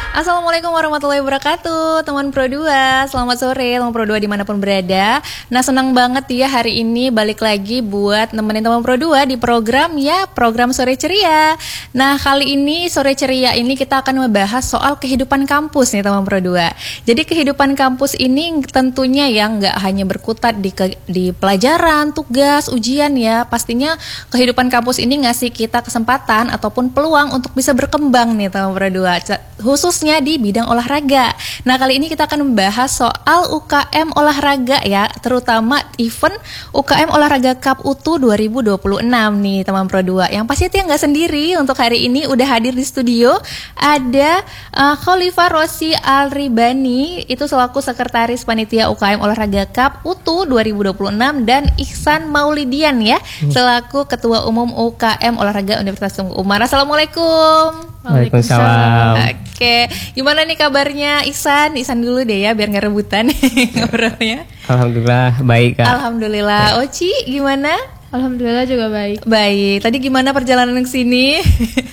Assalamualaikum warahmatullahi wabarakatuh, teman Pro 2. Selamat sore teman Pro 2 dimanapun berada. Nah, senang banget ya hari ini balik lagi buat nemenin teman Pro 2 di program Sore Ceria. Nah, kali ini Sore Ceria ini kita akan membahas soal kehidupan kampus nih teman Pro 2. Jadi kehidupan kampus ini tentunya ya nggak hanya berkutat di pelajaran, tugas, ujian ya. Pastinya kehidupan kampus ini ngasih kita kesempatan ataupun peluang untuk bisa berkembang nih teman Pro 2. Khususnya di bidang olahraga. Nah, kali ini kita akan membahas soal UKM olahraga ya, terutama event UKM Olahraga Cup UTU 2026 nih teman Pro 2. Yang pastinya nggak sendiri untuk hari ini udah hadir di studio ada Khalifah Rosy Al-Ribani, itu selaku sekretaris panitia UKM Olahraga Cup UTU 2026, dan Ihsan Maulidian ya, selaku ketua umum UKM Olahraga Universitas Tunku Umar. Assalamualaikum. Waalaikumsalam. Oke, gimana nih kabarnya Ihsan? Ihsan dulu deh ya, biar nggak rebutan ngobrolnya. Alhamdulillah baik Kak. Alhamdulillah. Oci gimana? Alhamdulillah juga baik. Baik. Tadi gimana perjalanan ke sini?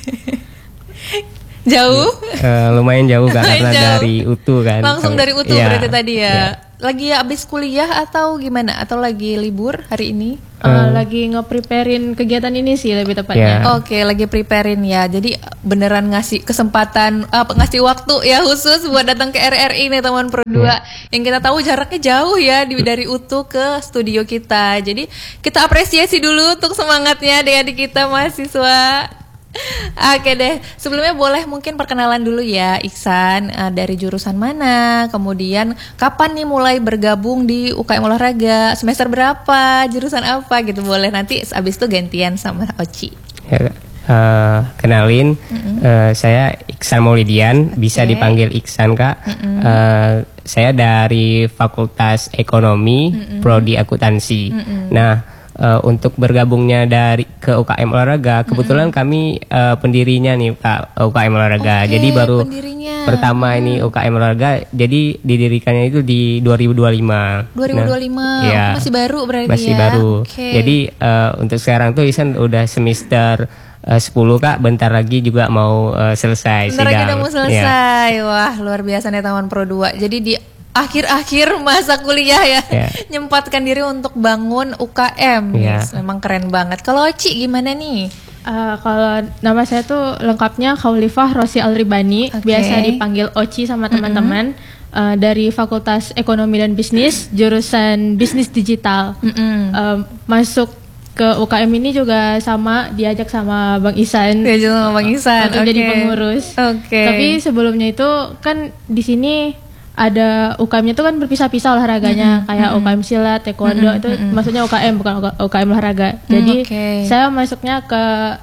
Jauh? Lumayan jauh Kak, karena dari UTU kan. Langsung dari UTU ya, berarti tadi ya. Ya. Lagi habis kuliah atau gimana? Atau lagi libur hari ini? Lagi nge-preparein kegiatan ini sih lebih tepatnya. Ya. Oke, lagi preparein ya. Jadi beneran ngasih kesempatan, ngasih waktu ya khusus buat datang ke RRI nih teman Pro 2. Yang kita tahu jaraknya jauh ya dari UTU ke studio kita. Jadi kita apresiasi dulu untuk semangatnya adik-adik kita mahasiswa. Oke deh, sebelumnya boleh mungkin perkenalan dulu ya Ihsan, dari jurusan mana, kemudian kapan nih mulai bergabung di UKM Olahraga, semester berapa, jurusan apa gitu, boleh nanti abis itu gantian sama Oci. Ya, kenalin, saya Ihsan Maulidian, bisa dipanggil Ihsan Kak. Saya dari Fakultas Ekonomi, Prodi Akuntansi. Nah, untuk bergabungnya ke UKM Olahraga, kebetulan kami pendirinya nih Kak, UKM Olahraga. Jadi baru pendirinya. Pertama ini UKM Olahraga, jadi didirikannya itu di 2025. 2025, nah, ya, masih baru berarti masih ya? baru. Okay. Jadi untuk sekarang tuh Ihsan udah semester 10 Kak, bentar lagi juga mau selesai. Bentar lagi udah mau selesai, ya. Wah luar biasa nih teman Pro 2. Jadi di akhir-akhir masa kuliah ya, nyempatkan diri untuk bangun UKM. Memang keren banget. Kalau Oci gimana nih? Kalau nama saya tuh lengkapnya Khalifah Rosy Al-Ribani, biasa dipanggil Oci sama teman-teman. Dari Fakultas Ekonomi dan Bisnis, jurusan Bisnis Digital. Masuk ke UKM ini juga sama, diajak sama Bang Ihsan. Diajak sama Bang Ihsan untuk jadi pengurus. Tapi sebelumnya itu kan di sini ada UKM-nya itu kan berpisah-pisah olahraganya, kayak UKM silat, taekwondo, itu maksudnya UKM bukan UKM olahraga. Jadi saya masuknya ke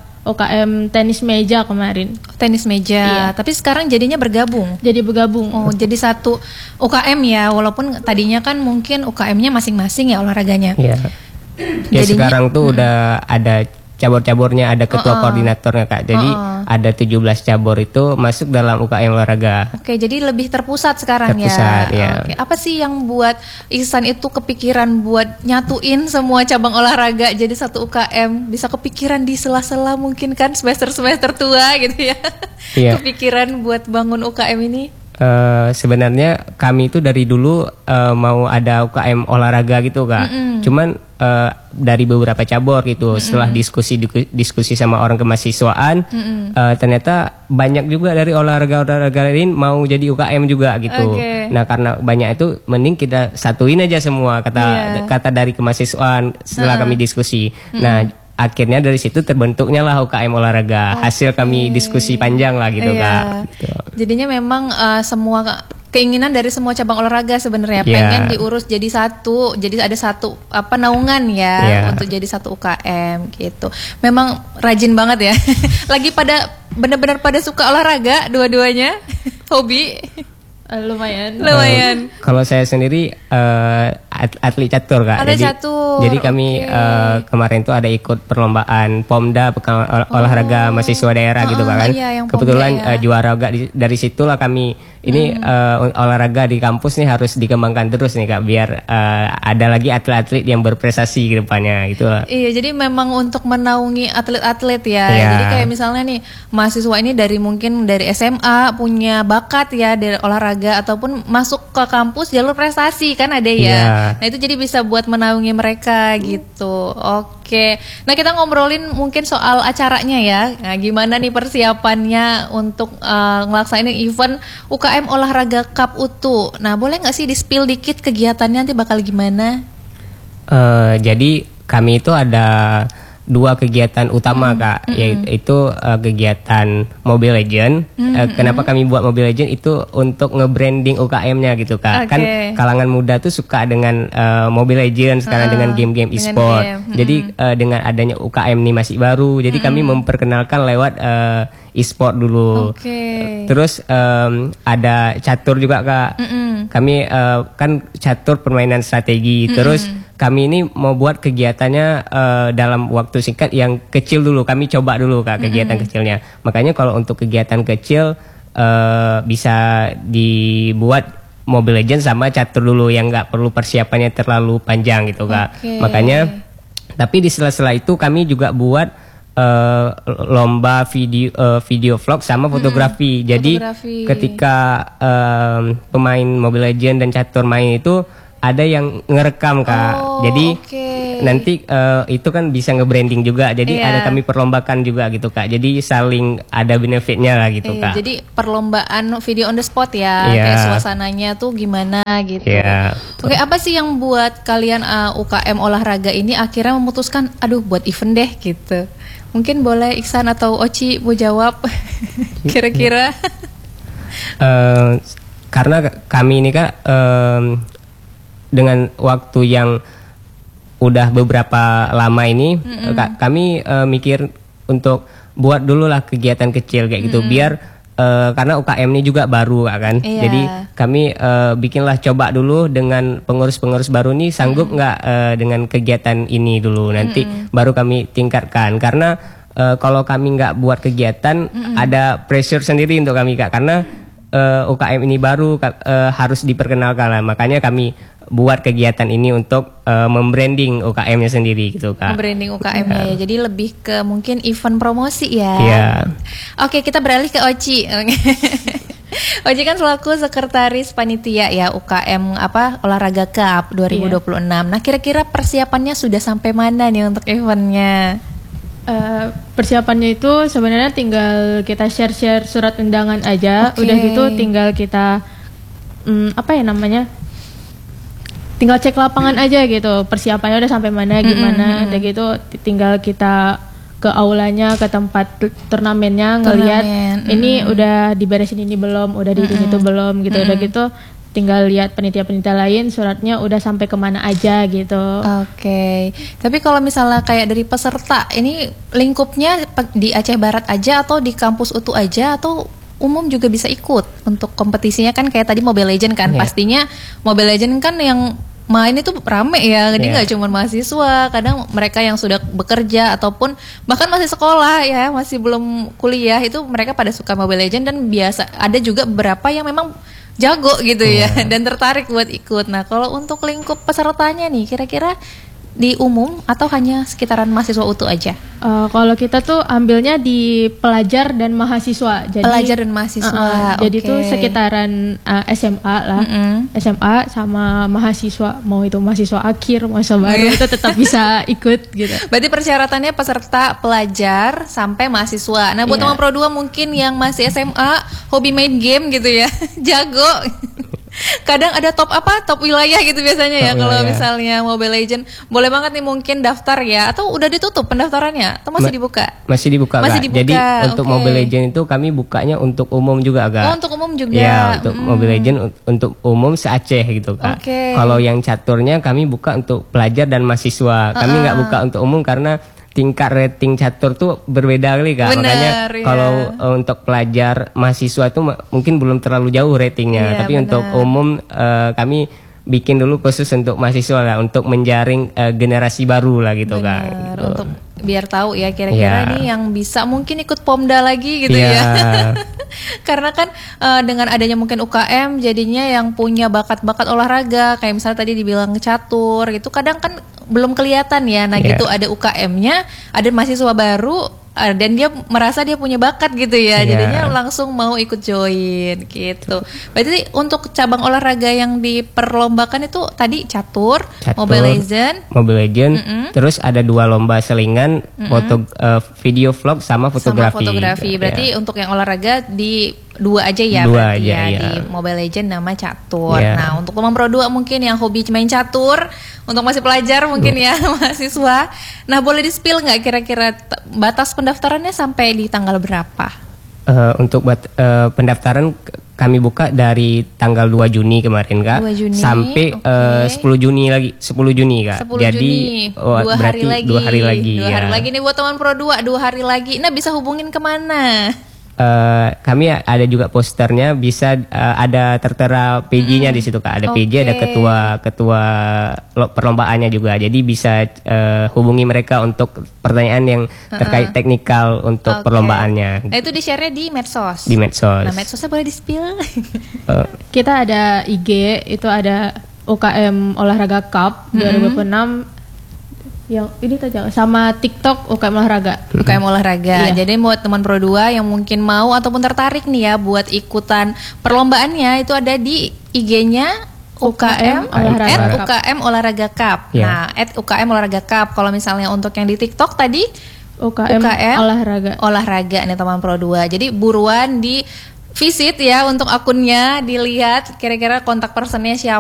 UKM tenis meja kemarin. Tenis meja, tapi sekarang jadinya bergabung. Jadi bergabung. Oh, jadi satu UKM ya, walaupun tadinya kan mungkin UKM-nya masing-masing ya olahraganya. Ya jadinya, sekarang tuh udah ada cabur-caburnya, ada ketua koordinatornya Kak. Jadi ada 17 cabur itu masuk dalam UKM Olahraga. Oke, jadi lebih terpusat sekarang ya. Oke. Apa sih yang buat Ihsan itu kepikiran buat nyatuin semua cabang olahraga jadi satu UKM? Bisa kepikiran di sela-sela mungkin kan semester-semester tua gitu ya. Kepikiran buat bangun UKM ini? Sebenarnya kami itu dari dulu mau ada UKM olahraga gitu Kak. Cuman dari beberapa cabur gitu, setelah diskusi sama orang kemahasiswaan, ternyata banyak juga dari olahraga lain mau jadi UKM juga gitu. Nah, karena banyak itu mending kita satuin aja semua kata dari kemahasiswaan setelah kami diskusi. Nah, akhirnya dari situ terbentuknya lah UKM Olahraga. Hasil kami diskusi panjang lah gitu Kak. Gitu. Jadinya memang semua keinginan dari semua cabang olahraga sebenarnya pengen diurus jadi satu, jadi ada satu naungan ya untuk jadi satu UKM gitu. Memang rajin banget ya. Lagi pada benar-benar pada suka olahraga dua-duanya. Hobi. Lumayan. Lumayan. Kalau saya sendiri atlet catur Kak. Atlet catur. Jadi kami kemarin tuh ada ikut perlombaan Pomda Pekan Olahraga Mahasiswa Daerah gitu Kak kan. Iya, yang Kebetulan Pomda, ya. juara dari situlah kami ini olahraga di kampus nih harus dikembangkan terus nih Kak biar ada lagi atlet-atlet yang berprestasi ke depannya gitu lah. Iya, jadi memang untuk menaungi atlet-atlet ya. Iya. Jadi kayak misalnya nih mahasiswa ini mungkin dari SMA punya bakat ya dari olahraga ataupun masuk ke kampus jalur prestasi kan ada ya. Iya. Nah itu jadi bisa buat menaungi mereka gitu. Oke. Nah kita ngobrolin mungkin soal acaranya ya. Nah gimana nih persiapannya untuk ngelaksanain event UKM Olahraga Cup UTU. Nah boleh nggak sih di-spill dikit kegiatannya nanti bakal gimana? Jadi kami itu ada 2 kegiatan utama Kak, yaitu kegiatan Mobile Legend. Kenapa kami buat Mobile Legend itu untuk nge-branding UKM-nya gitu Kak. Kan kalangan muda tuh suka dengan Mobile Legend sekarang dengan game-game e-sport. Jadi dengan adanya UKM ini masih baru, jadi kami memperkenalkan lewat e-sport dulu. Terus ada catur juga Kak. Kami kan catur permainan strategi. Terus kami ini mau buat kegiatannya dalam waktu singkat yang kecil dulu. Kami coba dulu Kak kegiatan kecilnya. Makanya kalau untuk kegiatan kecil bisa dibuat Mobile Legends sama catur dulu yang nggak perlu persiapannya terlalu panjang gitu Kak. Makanya tapi di sela-sela itu kami juga buat lomba video vlog sama fotografi. Jadi ketika pemain Mobile Legends dan catur main itu ada yang ngerekam Kak. Jadi nanti itu kan bisa nge-branding juga. Jadi ada kami perlombakan juga gitu Kak. Jadi saling ada benefitnya lah gitu Kak. Jadi perlombaan video on the spot ya. Kayak suasananya tuh gimana gitu. Oke, apa sih yang buat kalian UKM olahraga ini akhirnya memutuskan aduh buat event deh gitu. Mungkin boleh Iksan atau Oci mau jawab kira-kira. Karena kami ini Kak dengan waktu yang udah beberapa lama ini kami mikir untuk buat dulu lah kegiatan kecil kayak gitu biar karena UKM ini juga baru kan. Jadi kami bikinlah coba dulu dengan pengurus-pengurus baru nih sanggup nggak dengan kegiatan ini dulu nanti baru kami tingkatkan karena kalau kami nggak buat kegiatan ada pressure sendiri untuk kami Kak karena UKM ini baru harus diperkenalkan lah makanya kami buat kegiatan ini untuk membranding UKM-nya sendiri gitu Kak. Membranding UKM-nya ya. Jadi lebih ke mungkin event promosi ya. Oke, kita beralih ke Oci. Oci kan selaku sekretaris panitia ya UKM Olahraga Cup 2026. Nah, kira-kira persiapannya sudah sampai mana nih untuk eventnya? Persiapannya itu sebenarnya tinggal kita share surat undangan aja. Udah gitu tinggal kita tinggal cek lapangan aja gitu, persiapannya udah sampai mana gimana, udah gitu tinggal kita ke aulanya, ke tempat turnamennya ngelihat ini udah diberesin ini belum, udah di ini tuh belum gitu, udah gitu tinggal lihat panitia-panitia lain suratnya udah sampai kemana aja gitu. Tapi kalau misalnya kayak dari peserta ini lingkupnya di Aceh Barat aja atau di kampus UTU aja atau umum juga bisa ikut untuk kompetisinya kan kayak tadi Mobile Legend kan pastinya Mobile Legend kan yang main itu rame ya jadi nggak cuma mahasiswa kadang mereka yang sudah bekerja ataupun bahkan masih sekolah ya masih belum kuliah itu mereka pada suka Mobile Legend dan biasa ada juga beberapa yang memang jago gitu ya dan tertarik buat ikut. Nah kalau untuk lingkup pesertanya nih kira-kira di umum atau hanya sekitaran mahasiswa UTU aja? Kalau kita tuh ambilnya di pelajar dan mahasiswa. Jadi, pelajar dan mahasiswa. Jadi tuh sekitaran SMA lah, SMA sama mahasiswa. Mau itu mahasiswa akhir, mahasiswa baru itu tetap bisa ikut gitu. Berarti persyaratannya peserta pelajar sampai mahasiswa. Nah buat teman Pro 2 mungkin yang masih SMA, hobi main game gitu ya, jago. Kadang ada top wilayah gitu biasanya ya kalau misalnya Mobile Legend. Boleh banget nih mungkin daftar ya atau udah ditutup pendaftarannya atau masih dibuka? Masih dibuka. Jadi untuk Mobile Legend itu kami bukanya untuk umum juga Kak. Untuk umum juga. Ya, untuk Mobile Legend untuk umum se-Aceh gitu Kak. Kalau yang caturnya kami buka untuk pelajar dan mahasiswa. Kami nggak buka untuk umum karena tingkat rating catur tuh berbeda kali Kak. Makanya kalau untuk pelajar mahasiswa itu mungkin belum terlalu jauh ratingnya. Tapi untuk umum kami bikin dulu khusus untuk mahasiswa lah, untuk menjaring generasi baru lah gitu. Bener, Kak. Gitu. untuk biar tahu ya kira-kira nih yang bisa mungkin ikut Pomda lagi gitu ya. Karena kan dengan adanya mungkin UKM jadinya yang punya bakat-bakat olahraga kayak misalnya tadi dibilang catur gitu kadang kan belum kelihatan ya. Nah gitu ada UKM-nya, ada mahasiswa baru dan dia merasa dia punya bakat gitu ya. Jadinya langsung mau ikut join gitu. Berarti untuk cabang olahraga yang diperlombakan itu tadi catur, Mobile Legend, terus ada 2 lomba selingan, video vlog sama fotografi. Berarti untuk yang olahraga di 2 aja ya, 2 berarti aja, ya. Di Mobile Legend nama catur. Nah untuk teman Pro 2 mungkin yang hobi main catur, untuk masih pelajar mungkin ya mahasiswa. Nah boleh di-spill nggak kira-kira batas pendaftarannya sampai di tanggal berapa? Untuk pendaftaran kami buka dari tanggal 2 Juni kemarin Kak, 2 Juni, sampai 10 Juni lagi, 10 Juni Kak. 10 Jadi Juni, 2 hari lagi. 2 hari lagi. 2 hari lagi nih buat teman Pro 2, 2 hari lagi. Nah bisa hubungin kemana? Kami ada juga posternya, bisa ada tertera PJ-nya di situ Kak. Ada PJ, ada ketua perlombaannya juga. Jadi bisa hubungi mereka untuk pertanyaan yang terkait teknikal untuk perlombaannya. Nah itu di-share-nya di medsos. Di medsos. Nah medsosnya boleh di-spill. Kita ada IG, itu ada UKM Olahraga Cup 2006. Yang ini saja sama TikTok UKM Olahraga. UKM Olahraga. Iya. Jadi buat teman Pro 2 yang mungkin mau ataupun tertarik nih ya buat ikutan perlombaannya, itu ada di IG-nya UKM Olahraga. UKM Olahraga Cup. Nah, @UKM Olahraga Cup. Kalau misalnya untuk yang di TikTok tadi UKM Olahraga nih teman Pro 2. Jadi buruan di visit ya untuk akunnya, dilihat kira-kira kontak personnya siapa.